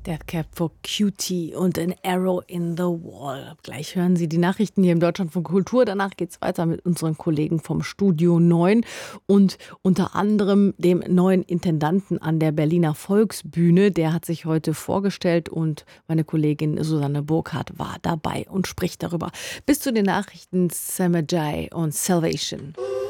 Dead Cap for Cutie und An Arrow in the Wall. Gleich hören Sie die Nachrichten hier im Deutschlandfunk Kultur. Danach geht es weiter mit unseren Kollegen vom Studio 9 und unter anderem dem neuen Intendanten an der Berliner Volksbühne. Der hat sich heute vorgestellt und meine Kollegin Susanne Burkhardt war dabei und spricht darüber. Bis zu den Nachrichten Samajai und Salvation.